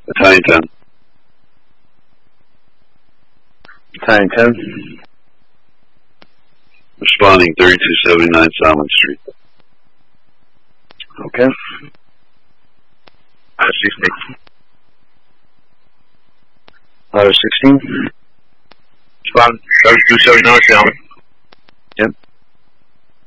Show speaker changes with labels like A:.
A: Battalion 10.
B: Battalion 10.
A: Responding 3279 Salmon Street.
B: Okay.
C: 16.
B: Respond
C: 3279 Salmon.
B: Yep.